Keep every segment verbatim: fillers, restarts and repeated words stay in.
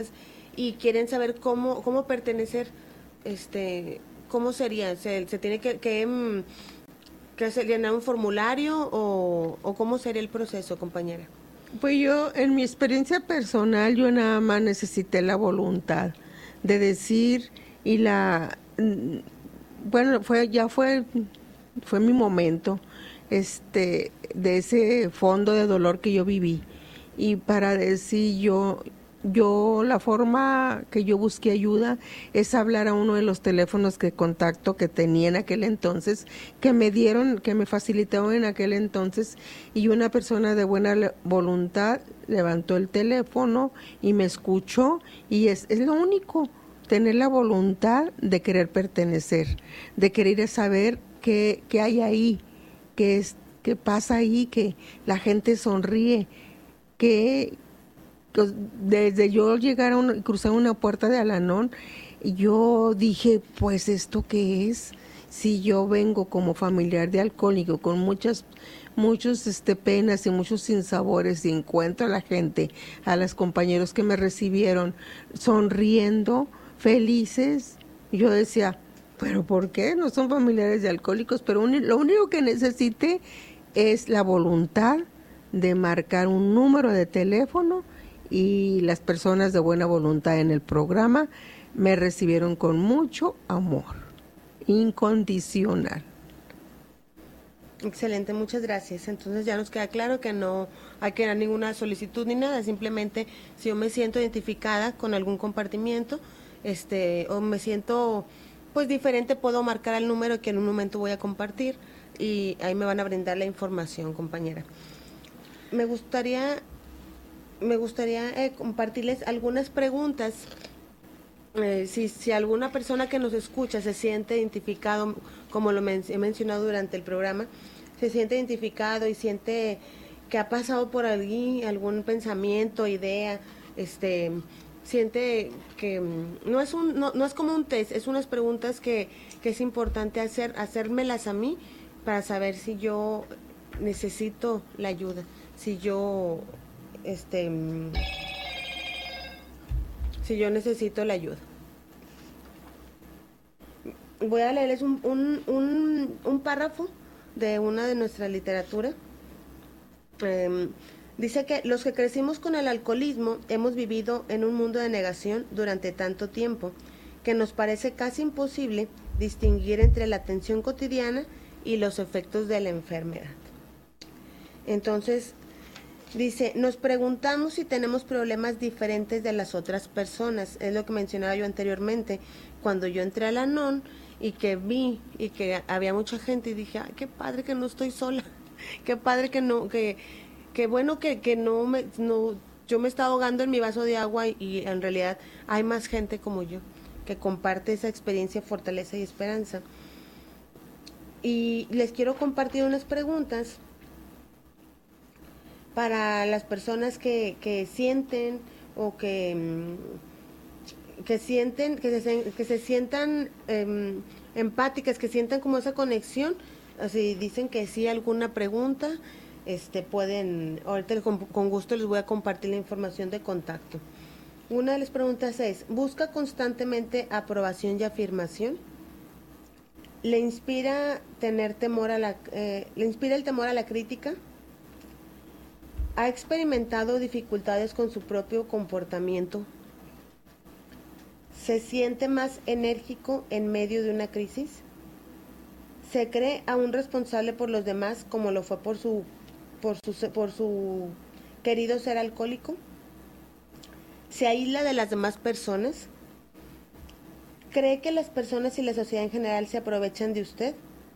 y quieren saber cómo cómo pertenecer, este, cómo sería, se, se tiene que, que, que hacer, llenar un formulario o, o cómo sería el proceso, compañera. Pues yo, en mi experiencia personal, yo nada más necesité la voluntad de decir y la, bueno, fue ya fue fue mi momento, este, de ese fondo de dolor que yo viví y para decir yo yo la forma que yo busqué ayuda es hablar a uno de los teléfonos de contacto que tenía en aquel entonces, que me dieron, que me facilitaron en aquel entonces, y una persona de buena voluntad levantó el teléfono y me escuchó, y es, es lo único, tener la voluntad de querer pertenecer, de querer saber qué, qué hay ahí, qué es, qué pasa ahí, que la gente sonríe, que desde yo llegar a un, cruzar una puerta de Al-Anon, yo dije, pues esto qué es, si yo vengo como familiar de alcohólico con muchas muchos este penas y muchos sinsabores, y encuentro a la gente, a los compañeros que me recibieron sonriendo, felices, yo decía, pero ¿por qué? No son familiares de alcohólicos, pero un, lo único que necesité es la voluntad de marcar un número de teléfono, y las personas de buena voluntad en el programa me recibieron con mucho amor, incondicional. Excelente, muchas gracias. Entonces ya nos queda claro que no hay que dar ninguna solicitud ni nada, simplemente si yo me siento identificada con algún compartimiento, este, o me siento pues diferente, puedo marcar el número que en un momento voy a compartir y ahí me van a brindar la información, compañera. Me gustaría me gustaría eh, compartirles algunas preguntas. Eh, si, si alguna persona que nos escucha se siente identificado, como lo men he mencionado durante el programa, se siente identificado y siente que ha pasado por allí algún pensamiento, idea, este, siente que no es un, no, no es como un test, es unas preguntas que, que es importante hacer, hacérmelas a mí para saber si yo necesito la ayuda, si yo este si yo necesito la ayuda. Voy a leerles un, un, un, un párrafo de una de nuestra literatura. Eh, dice que los que crecimos con el alcoholismo hemos vivido en un mundo de negación durante tanto tiempo que nos parece casi imposible distinguir entre la tensión cotidiana y los efectos de la enfermedad. Entonces, dice, nos preguntamos si tenemos problemas diferentes de las otras personas. Es lo que mencionaba yo anteriormente. Cuando yo entré a la N O N y que vi y que había mucha gente y dije, ay, qué padre que no estoy sola. Qué padre que no, que, que bueno que, que no me, no, yo me estaba ahogando en mi vaso de agua y, y en realidad hay más gente como yo que comparte esa experiencia, fortaleza y esperanza. Y les quiero compartir unas preguntas para las personas que, que sienten o que, que sienten, que se, que se sientan eh, empáticas, que sientan como esa conexión. Si dicen que sí, alguna pregunta, este pueden, ahorita con, con gusto les voy a compartir la información de contacto. Una de las preguntas es, ¿busca constantemente aprobación y afirmación? ¿Le inspira tener temor a la, eh, le inspira el temor a la crítica? ¿Ha experimentado dificultades con su propio comportamiento? ¿Se siente más enérgico en medio de una crisis? ¿Se cree aún responsable por los demás como lo fue por su, por su, por su querido ser alcohólico? ¿Se aísla de las demás personas? ¿Cree que las personas y la sociedad en general se aprovechan de usted?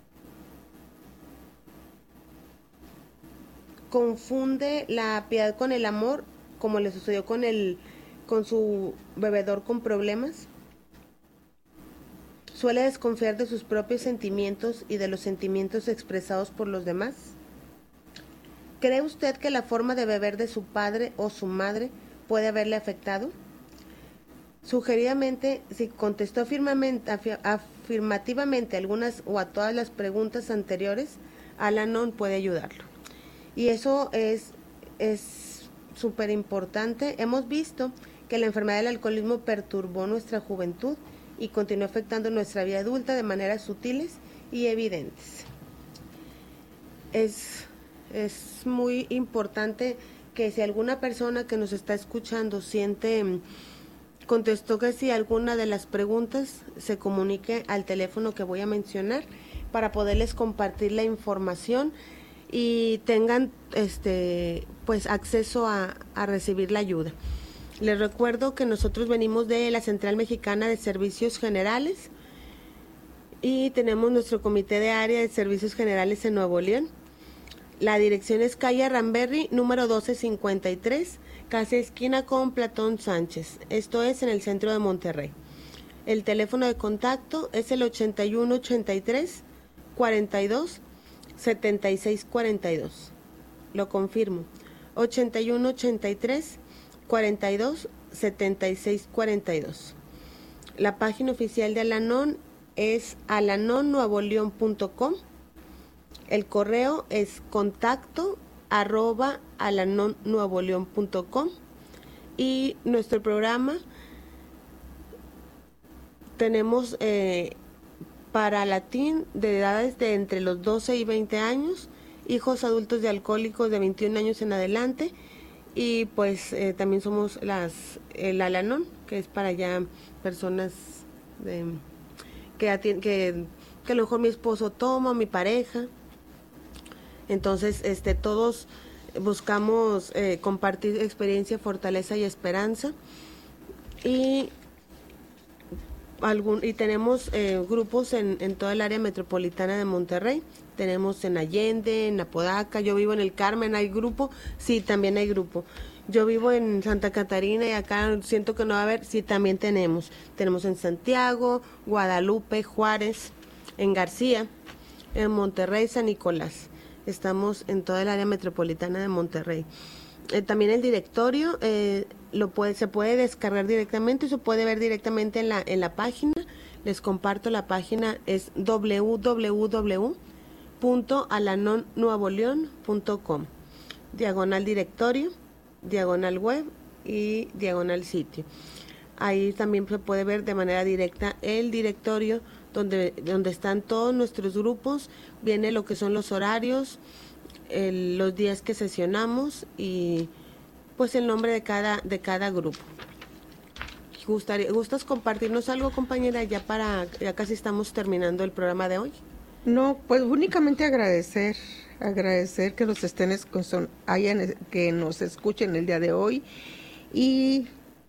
¿Confunde la piedad con el amor, como le sucedió con, el, con su bebedor con problemas? ¿Suele desconfiar de sus propios sentimientos y de los sentimientos expresados por los demás? ¿Cree usted que la forma de beber de su padre o su madre puede haberle afectado? Sugeridamente, si contestó afirmativamente algunas o a todas las preguntas anteriores, Al-Anon puede ayudarlo. Y eso es es súper importante. Hemos visto que la enfermedad del alcoholismo perturbó nuestra juventud y continúa afectando nuestra vida adulta de maneras sutiles y evidentes. Es, es muy importante que si alguna persona que nos está escuchando siente, contestó que si alguna de las preguntas, se comunique al teléfono que voy a mencionar para poderles compartir la información y tengan este pues acceso a, a recibir la ayuda. Les recuerdo que nosotros venimos de la Central Mexicana de Servicios Generales y tenemos nuestro comité de área de servicios generales en Nuevo León. La dirección es calle Ramberry, número doce cincuenta y tres, casi esquina con Platón Sánchez. Esto es en el centro de Monterrey. El teléfono de contacto es el ochenta y uno ochenta y tres, cuarenta y dos, setenta y seis cuarenta y dos. Lo confirmo. ochenta y uno ochenta y tres, cuarenta y dos, setenta y seis cuarenta y dos. La página oficial de Al-Anon es alanon nuevo león punto com. El correo es contacto arroba alanon nuevo león punto com. Y nuestro programa tenemos eh, para latín de edades de entre los doce y veinte años, hijos adultos de alcohólicos de veintiún años en adelante, y pues eh, también somos las el Al-Anon, que es para ya personas de, que, que, que a lo mejor mi esposo toma, mi pareja. Entonces, este, todos buscamos eh, compartir experiencia, fortaleza y esperanza. Y, algún, y tenemos eh, grupos en, en toda el área metropolitana de Monterrey. Tenemos en Allende, en Apodaca. Yo vivo en el Carmen, ¿hay grupo? Sí, también hay grupo. Yo vivo en Santa Catarina y acá siento que no va a haber. Sí, también tenemos. Tenemos en Santiago, Guadalupe, Juárez, en García, en Monterrey, San Nicolás. Estamos en toda el área metropolitana de Monterrey. Eh, también el directorio eh, lo puede, se puede descargar directamente y se puede ver directamente en la, en la página. Les comparto la página, es doble u doble u doble u punto alanon nuevo león punto com. Diagonal directorio, diagonal web y diagonal sitio. Ahí también se puede ver de manera directa el directorio donde, donde están todos nuestros grupos, viene lo que son los horarios, el, los días que sesionamos y pues el nombre de cada, de cada grupo. Gustaría, ¿Gustas compartirnos algo, compañera, ya para, ya casi estamos terminando el programa de hoy? No, pues únicamente agradecer, agradecer que nos estén, hayan, que nos escuchen el día de hoy y,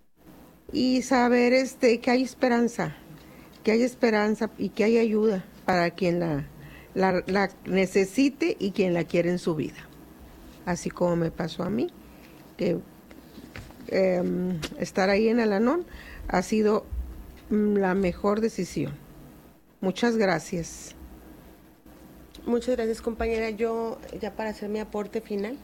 y saber este que hay esperanza, que hay esperanza y que hay ayuda para quien la, la, la necesite y quien la quiere en su vida. Así como me pasó a mí, que eh, estar ahí en Al-Anon ha sido la mejor decisión. Muchas gracias. Muchas gracias, compañera. Yo, ya para hacer mi aporte final,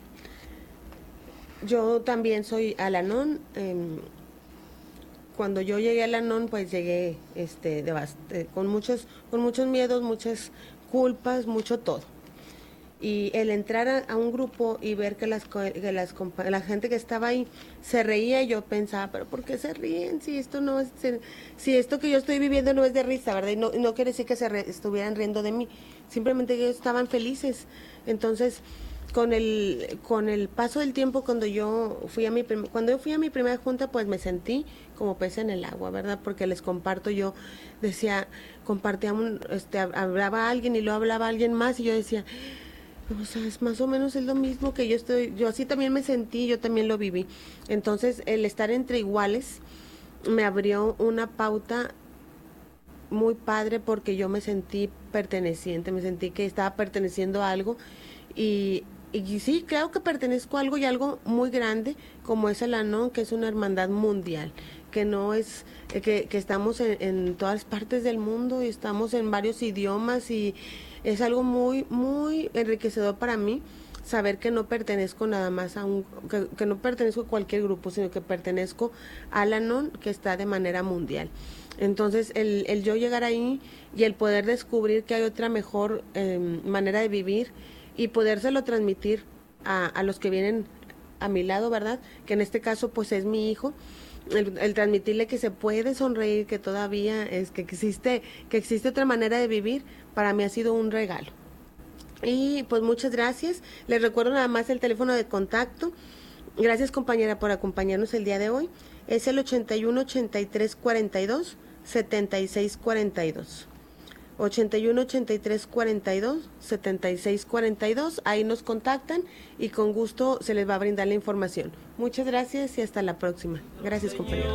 yo también soy Al-Anon. Eh, cuando yo llegué a Al-Anon, pues llegué este, devast- eh, con muchos, con muchos miedos, muchas culpas, mucho todo. Y el entrar a, a un grupo y ver que, las, que las, la gente que estaba ahí se reía, y yo pensaba, pero ¿por qué se ríen? Si esto no es, si esto que yo estoy viviendo no es de risa, ¿verdad? Y no, no quiere decir que se re, estuvieran riendo de mí, simplemente que ellos estaban felices. Entonces, con el, con el paso del tiempo, cuando yo fui a mi prim, cuando yo fui a mi primera junta, pues me sentí como pez en el agua, ¿verdad? Porque les comparto, yo decía, compartía, un, este, hablaba a alguien y luego hablaba a alguien más, y yo decía, o sea, es más o menos es lo mismo que yo estoy, yo así también me sentí, yo también lo viví. Entonces, el estar entre iguales me abrió una pauta muy padre, porque yo me sentí perteneciente, me sentí que estaba perteneciendo a algo, y, y sí, creo que pertenezco a algo, y algo muy grande, como es el Al-Anon, que es una hermandad mundial, que no es, que, que estamos en, en todas partes del mundo, y estamos en varios idiomas, y es algo muy, muy enriquecedor para mí, saber que no pertenezco nada más a un, que, que no pertenezco a cualquier grupo, sino que pertenezco al Al-Anon, que está de manera mundial. Entonces, el, el yo llegar ahí y el poder descubrir que hay otra mejor eh, manera de vivir, y podérselo transmitir a, a los que vienen a mi lado, ¿verdad? Que en este caso, pues es mi hijo, el, el transmitirle que se puede sonreír, que todavía es que existe, que existe otra manera de vivir, para mí ha sido un regalo. Y pues muchas gracias. Les recuerdo nada más el teléfono de contacto. Gracias, compañera, por acompañarnos el día de hoy. Es el ochenta y uno, ochenta y tres, cuarenta y dos, setenta y seis cuarenta y dos. ochenta y uno, ochenta y tres, cuarenta y dos, setenta y seis cuarenta y dos. Ahí nos contactan y con gusto se les va a brindar la información. Muchas gracias y hasta la próxima. Gracias, compañero.